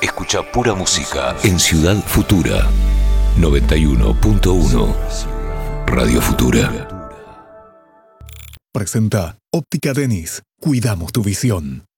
Escucha pura música en Ciudad Futura 91.1 Radio Futura. Presenta Óptica Denis. Cuidamos tu visión.